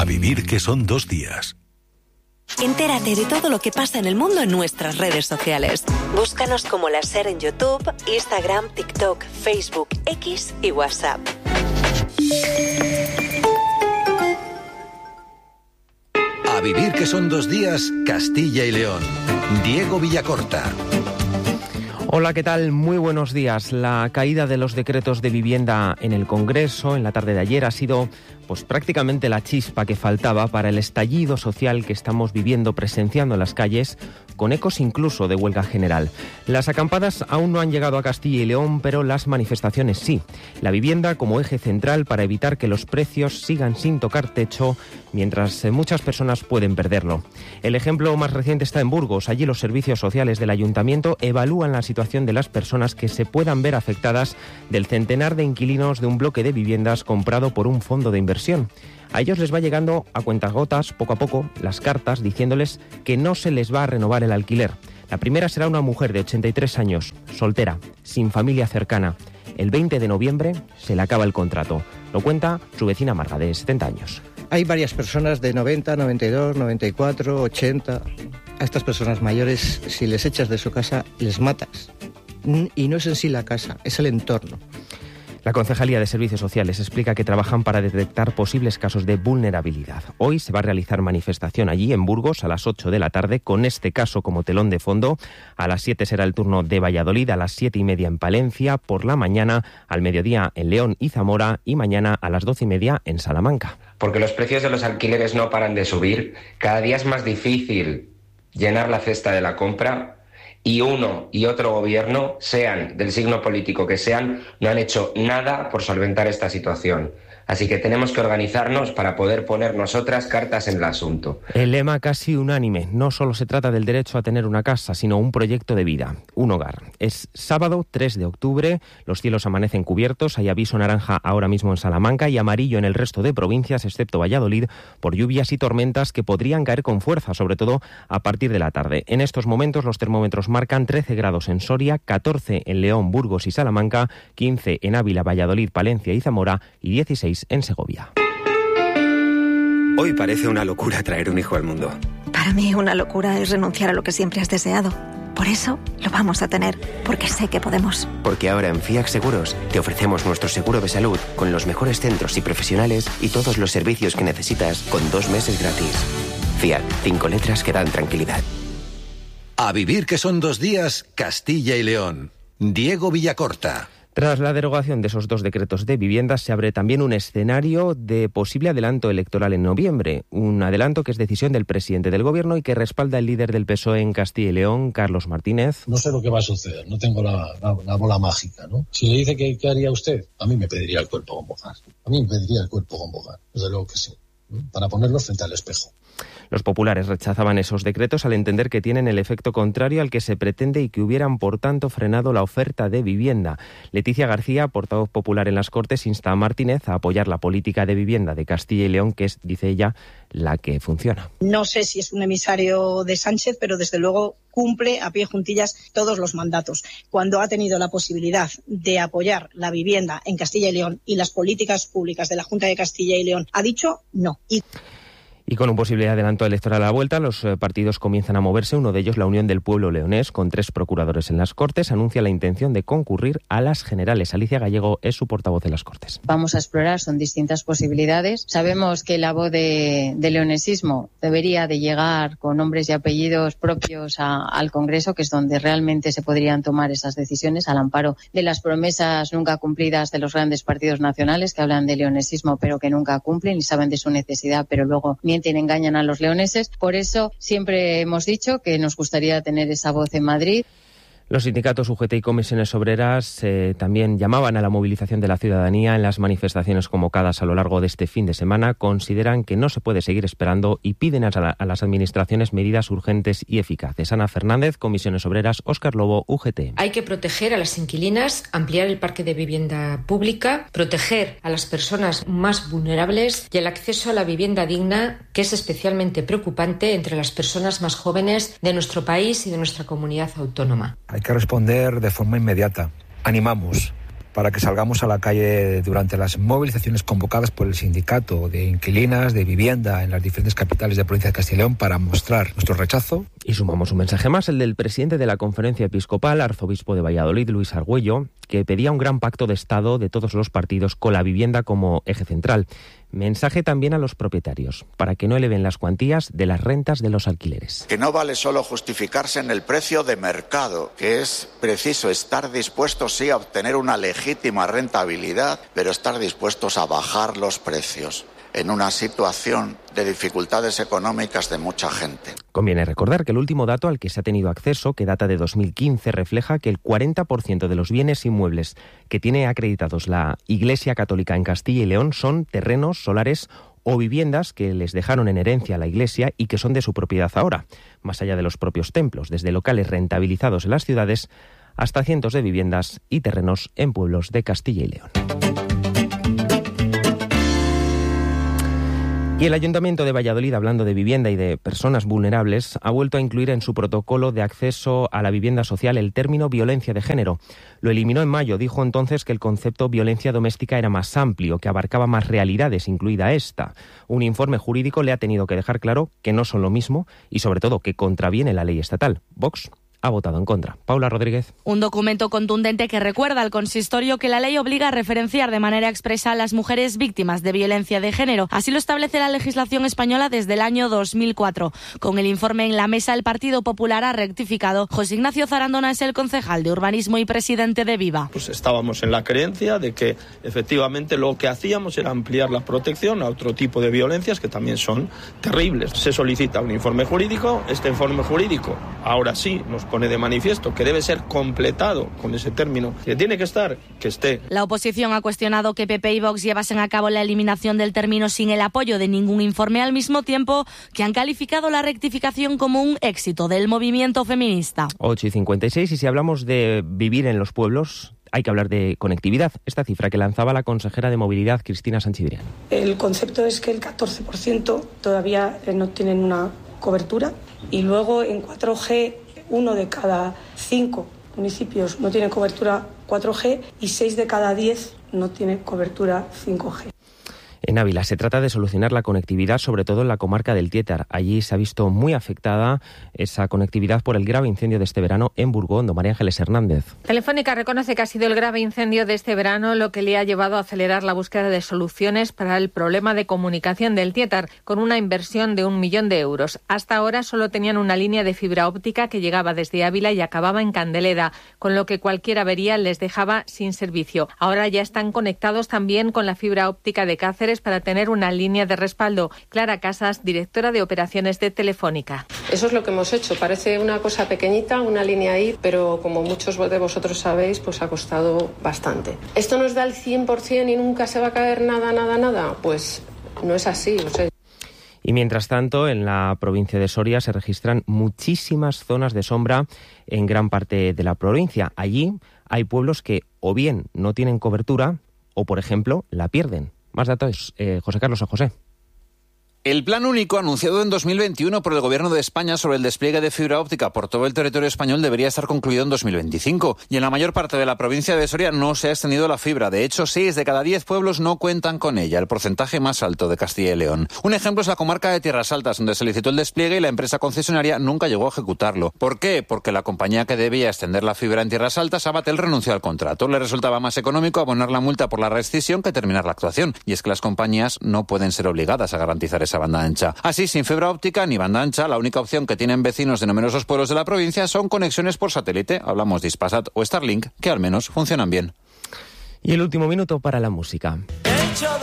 A vivir que son 2 días. Entérate de todo lo que pasa en el mundo en nuestras redes sociales. Búscanos como La Ser en YouTube, Instagram, TikTok, Facebook, X y WhatsApp. A vivir que son 2 días, Castilla y León. Diego Villacorta. Hola, ¿qué tal? Muy buenos días. La caída de los decretos de vivienda en el Congreso en la tarde de ayer ha sido prácticamente la chispa que faltaba para el estallido social que estamos viviendo, presenciando en las calles, con ecos incluso de huelga general. Las acampadas aún no han llegado a Castilla y León, pero las manifestaciones sí. La vivienda como eje central para evitar que los precios sigan sin tocar techo, mientras muchas personas pueden perderlo. El ejemplo más reciente está en Burgos. Allí los servicios sociales del ayuntamiento evalúan la situación de las personas que se puedan ver afectadas del centenar de inquilinos de un bloque de viviendas comprado por un fondo de inversión. A ellos les va llegando a cuentagotas, poco a poco, las cartas diciéndoles que no se les va a renovar el alquiler. La primera será una mujer de 83 años, soltera, sin familia cercana. El 20 de noviembre se le acaba el contrato. Lo cuenta su vecina Marga, de 70 años. Hay varias personas de 90, 92, 94, 80. A estas personas mayores, si les echas de su casa, les matas. Y no es en sí la casa, es el entorno. La Concejalía de Servicios Sociales explica que trabajan para detectar posibles casos de vulnerabilidad. Hoy se va a realizar manifestación allí en Burgos a las 8 de la tarde, con este caso como telón de fondo. A las 7 será el turno de Valladolid, a las 7:30 en Palencia, por la mañana, al mediodía en León y Zamora y mañana a las 12:30 en Salamanca. Porque los precios de los alquileres no paran de subir, cada día es más difícil llenar la cesta de la compra. Y uno y otro gobierno, sean del signo político que sean, no han hecho nada por solventar esta situación. Así que tenemos que organizarnos para poder poner nosotras cartas en el asunto. El lema casi unánime. No solo se trata del derecho a tener una casa, sino un proyecto de vida, un hogar. Es sábado 3 de octubre, los cielos amanecen cubiertos, hay aviso naranja ahora mismo en Salamanca y amarillo en el resto de provincias, excepto Valladolid, por lluvias y tormentas que podrían caer con fuerza, sobre todo a partir de la tarde. En estos momentos los termómetros marcan 13 grados en Soria, 14 en León, Burgos y Salamanca, 15 en Ávila, Valladolid, Palencia y Zamora y 16 en Segovia. Hoy parece una locura traer un hijo al mundo. Para mí una locura es renunciar a lo que siempre has deseado. Por eso lo vamos a tener, porque sé que podemos. Porque ahora en FIAC Seguros te ofrecemos nuestro seguro de salud con los mejores centros y profesionales y todos los servicios que necesitas con 2 meses gratis. FIAC, 5 letras que dan tranquilidad. A vivir que son 2 días, Castilla y León. Diego Villacorta. Tras la derogación de esos 2 decretos de vivienda, se abre también un escenario de posible adelanto electoral en noviembre. Un adelanto que es decisión del presidente del Gobierno y que respalda el líder del PSOE en Castilla y León, Carlos Martínez. No sé lo que va a suceder, no tengo la bola mágica, ¿no? Si le dice que ¿qué haría usted? A mí me pediría el cuerpo con Bogar. Desde luego que sí, ¿no? Para ponerlo frente al espejo. Los populares rechazaban esos decretos al entender que tienen el efecto contrario al que se pretende y que hubieran, por tanto, frenado la oferta de vivienda. Leticia García, portavoz popular en las Cortes, insta a Martínez a apoyar la política de vivienda de Castilla y León, que es, dice ella, la que funciona. No sé si es un emisario de Sánchez, pero desde luego cumple a pie juntillas todos los mandatos. Cuando ha tenido la posibilidad de apoyar la vivienda en Castilla y León y las políticas públicas de la Junta de Castilla y León, ha dicho no. Y con un posible adelanto electoral a la vuelta, los partidos comienzan a moverse. Uno de ellos, la Unión del Pueblo Leonés, con 3 procuradores en las Cortes, anuncia la intención de concurrir a las generales. Alicia Gallego es su portavoz en las Cortes. Vamos a explorar, son distintas posibilidades. Sabemos que la voz de leonesismo debería de llegar con nombres y apellidos propios al Congreso, que es donde realmente se podrían tomar esas decisiones, al amparo de las promesas nunca cumplidas de los grandes partidos nacionales que hablan de leonesismo pero que nunca cumplen y saben de su necesidad, pero luego mienten, engañan a los leoneses. Por eso siempre hemos dicho que nos gustaría tener esa voz en Madrid. Los sindicatos UGT y comisiones obreras también llamaban a la movilización de la ciudadanía en las manifestaciones convocadas a lo largo de este fin de semana. Consideran que no se puede seguir esperando y piden a las administraciones medidas urgentes y eficaces. Ana Fernández, comisiones obreras, Óscar Lobo, UGT. Hay que proteger a las inquilinas, ampliar el parque de vivienda pública, proteger a las personas más vulnerables y el acceso a la vivienda digna, que es especialmente preocupante entre las personas más jóvenes de nuestro país y de nuestra comunidad autónoma. Hay que responder de forma inmediata. Animamos para que salgamos a la calle durante las movilizaciones convocadas por el sindicato de inquilinas de vivienda en las diferentes capitales de la provincia de Castilla y León para mostrar nuestro rechazo. Y sumamos un mensaje más, el del presidente de la Conferencia Episcopal, arzobispo de Valladolid, Luis Argüello, que pedía un gran pacto de Estado de todos los partidos con la vivienda como eje central. Mensaje también a los propietarios, para que no eleven las cuantías de las rentas de los alquileres. Que no vale solo justificarse en el precio de mercado, que es preciso estar dispuestos, sí, a obtener una legítima rentabilidad, pero estar dispuestos a bajar los precios en una situación de dificultades económicas de mucha gente. Conviene recordar que el último dato al que se ha tenido acceso, que data de 2015, refleja que el 40% de los bienes inmuebles que tiene acreditados la Iglesia Católica en Castilla y León son terrenos, solares o viviendas que les dejaron en herencia a la Iglesia y que son de su propiedad ahora, más allá de los propios templos, desde locales rentabilizados en las ciudades hasta cientos de viviendas y terrenos en pueblos de Castilla y León. Y el Ayuntamiento de Valladolid, hablando de vivienda y de personas vulnerables, ha vuelto a incluir en su protocolo de acceso a la vivienda social el término violencia de género. Lo eliminó en mayo, dijo entonces que el concepto violencia doméstica era más amplio, que abarcaba más realidades, incluida esta. Un informe jurídico le ha tenido que dejar claro que no son lo mismo y sobre todo que contraviene la ley estatal. Vox ha votado en contra. Paula Rodríguez. Un documento contundente que recuerda al consistorio que la ley obliga a referenciar de manera expresa a las mujeres víctimas de violencia de género. Así lo establece la legislación española desde el año 2004. Con el informe en la mesa, el Partido Popular ha rectificado. José Ignacio Zarandona es el concejal de Urbanismo y presidente de Viva. Pues estábamos en la creencia de que efectivamente lo que hacíamos era ampliar la protección a otro tipo de violencias que también son terribles. Se solicita un informe jurídico. Este informe jurídico ahora sí nos pone de manifiesto que debe ser completado con ese término, que tiene que estar, que esté. La oposición ha cuestionado que PP y Vox llevasen a cabo la eliminación del término sin el apoyo de ningún informe, al mismo tiempo que han calificado la rectificación como un éxito del movimiento feminista. 8:56, y si hablamos de vivir en los pueblos, hay que hablar de conectividad. Esta cifra que lanzaba la consejera de Movilidad, Cristina Sanchidrián. El concepto es que el 14% todavía no tienen una cobertura, y luego en 4G 1 de cada 5 municipios no tiene cobertura 4G y 6 de cada 10 no tiene cobertura 5G. En Ávila se trata de solucionar la conectividad, sobre todo en la comarca del Tietar. Allí se ha visto muy afectada esa conectividad por el grave incendio de este verano en Burgondo. María Ángeles Hernández. Telefónica reconoce que ha sido el grave incendio de este verano lo que le ha llevado a acelerar la búsqueda de soluciones para el problema de comunicación del Tietar, con una inversión de 1 millón de euros. Hasta ahora solo tenían una línea de fibra óptica que llegaba desde Ávila y acababa en Candelera, con lo que cualquier avería les dejaba sin servicio. Ahora ya están conectados también con la fibra óptica de Cáceres para tener una línea de respaldo. Clara Casas, directora de operaciones de Telefónica. Eso es lo que hemos hecho. Parece una cosa pequeñita, una línea ahí, pero como muchos de vosotros sabéis, pues ha costado bastante. ¿Esto nos da el 100% y nunca se va a caer nada? Pues no es así. O sea, y mientras tanto, en la provincia de Soria se registran muchísimas zonas de sombra en gran parte de la provincia. Allí hay pueblos que o bien no tienen cobertura o, por ejemplo, la pierden. Más datos, José Carlos o José. El plan único anunciado en 2021 por el Gobierno de España sobre el despliegue de fibra óptica por todo el territorio español debería estar concluido en 2025. Y en la mayor parte de la provincia de Soria no se ha extendido la fibra. De hecho, 6 de cada 10 pueblos no cuentan con ella, el porcentaje más alto de Castilla y León. Un ejemplo es la comarca de Tierras Altas, donde se licitó el despliegue y la empresa concesionaria nunca llegó a ejecutarlo. ¿Por qué? Porque la compañía que debía extender la fibra en Tierras Altas, Abatel, renunció al contrato. Le resultaba más económico abonar la multa por la rescisión que terminar la actuación. Y es que las compañías no pueden ser obligadas a garantizar esa banda ancha. Así, sin fibra óptica ni banda ancha, la única opción que tienen vecinos de numerosos pueblos de la provincia son conexiones por satélite. Hablamos de Hispasat o Starlink, que al menos funcionan bien. Y el último minuto para la música.